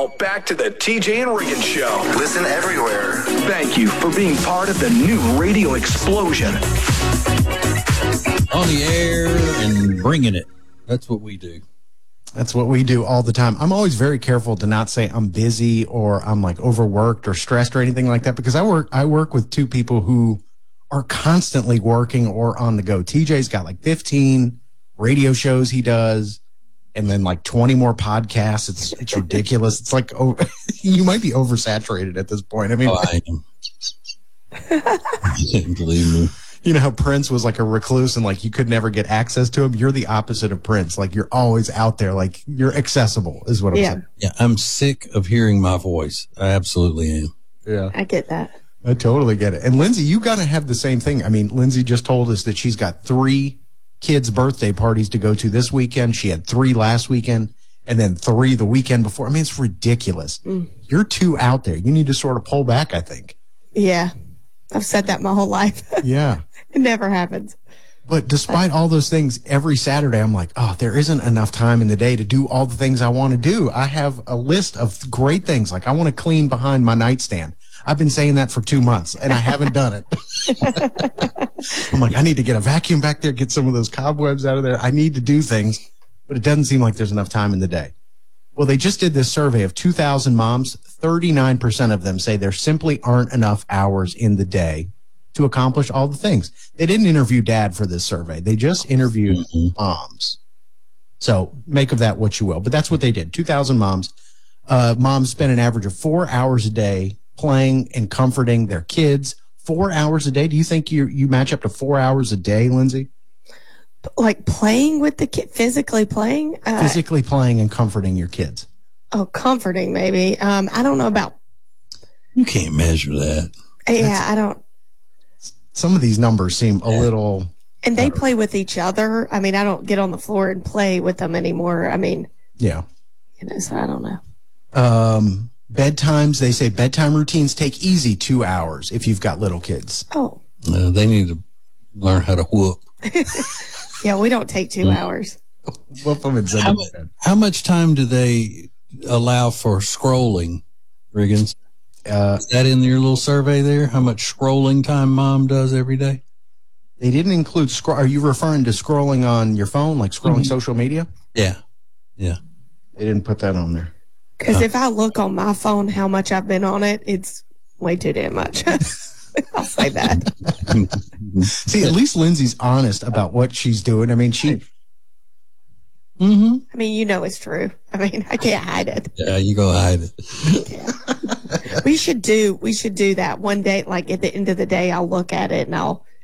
Now, back to the TJ and Regan Show. Listen everywhere. Thank you for being part of the new radio explosion. On the air and bringing it. That's what we do. That's what we do all the time. I'm always very careful to not say I'm busy or I'm like overworked or stressed or anything like that, because I work with two people who are constantly working or on the go. TJ's got like 15 radio shows he does, and then like 20 more podcasts. It's ridiculous. It's like, you might be oversaturated at this point. I mean, I am. Believe me. You know how Prince was like a recluse and like you could never get access to him? You're the opposite of Prince. Like you're always out there. Like you're accessible is what I'm saying. Yeah, I'm sick of hearing my voice. I absolutely am. Yeah. I get that. I totally get it. And Lindsay, you got to have the same thing. I mean, Lindsay just told us that she's got 3 kids' birthday parties to go to this weekend. She had 3 last weekend and then 3 the weekend before. I mean, it's ridiculous. You're too out there. You need to sort of pull back, I think. Yeah. I've said that my whole life. Yeah. It never happens. But despite all those things, every Saturday I'm like, oh, there isn't enough time in the day to do all the things I want to do. I have a list of great things. Like I want to clean behind my nightstand. I've been saying that for 2 months and I haven't done it. I'm like, I need to get a vacuum back there, get some of those cobwebs out of there. I need to do things, but it doesn't seem like there's enough time in the day. Well, they just did this survey of 2,000 moms. 39% of them say there simply aren't enough hours in the day to accomplish all the things. They didn't interview dad for this survey. They just interviewed moms. So make of that what you will. But that's what they did. 2,000 moms. Moms spend an average of 4 hours a day playing and comforting their kids. 4 hours a day? Do you think you match up to 4 hours a day, Lindsay? Like playing with the kid, physically playing? Physically playing and comforting your kids. Oh, comforting maybe. I don't know about. You can't measure that. Yeah, I don't. Some of these numbers seem a little. And they play with each other. I mean, I don't get on the floor and play with them anymore. I mean. Yeah. So I don't know. Bedtimes, they say bedtime routines take easy 2 hours if you've got little kids. Oh. They need to learn how to whoop. Yeah, we don't take 2 hours. Whoop them and send them to bed. How much time do they allow for scrolling, Riggins? Is that in your little survey there? How much scrolling time mom does every day? They didn't include Are you referring to scrolling on your phone, like scrolling social media? Yeah. Yeah. They didn't put that on there. Because if I look on my phone how much I've been on it, it's way too damn much. I'll say that. See, at least Lindsay's honest about what she's doing. I mean, I mean, you know it's true. I mean, I can't hide it. Yeah, you go hide it. Yeah. We should do that one day. Like at the end of the day, I'll look at it and I'll